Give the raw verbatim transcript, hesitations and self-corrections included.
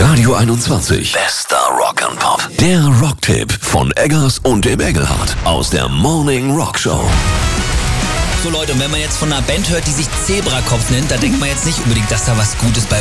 Radio einundzwanzig. Bester Rock and Pop. Der Rocktipp von Eggers und dem Engelhardt aus der Morning Rock Show. So Leute, und wenn man jetzt von einer Band hört, die sich Zebrakopf nennt, da denkt man jetzt nicht unbedingt, dass da was Gutes bei